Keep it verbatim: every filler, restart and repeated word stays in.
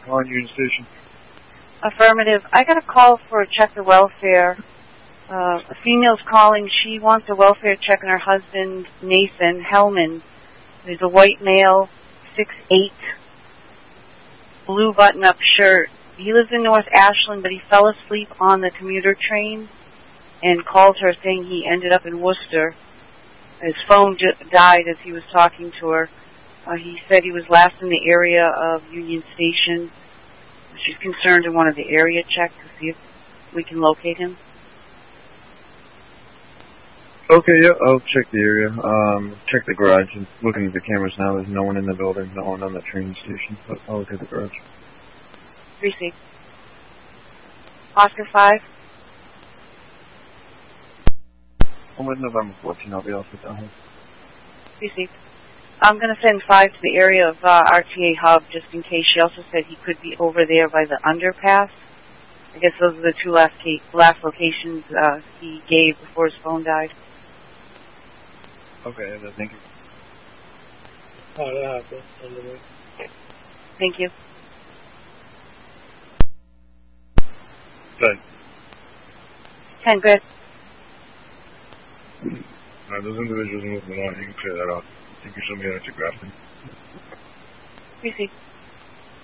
On Union Station. Affirmative. I got a call for a check of welfare. Uh, a female's calling. She wants a welfare check on her husband, Nathan Hellman. He's a white male, six eight, blue button-up shirt. He lives in North Ashland, but he fell asleep on the commuter train and called her saying he ended up in Worcester. His phone just died as he was talking to her. Uh, he said he was last in the area of Union Station. She's concerned and wanted the area checked to see if we can locate him. Okay, yeah, I'll check the area. Um, check the garage. And looking at the cameras now, there's no one in the building, no one on the train station, but I'll look at the garage. Received. Oscar five. I'm with November fourteenth. I'll be off with that home. Received. I'm going to send five to the area of uh, R T A Hub just in case. She also said he could be over there by the underpass. I guess those are the two last, last locations uh, he gave before his phone died. Okay, thank you. Oh, that happened. Underway. Thank you. Good. Ten, good. Uh, those individuals moving on, you can clear that out. I think you should be able to grab them. Received.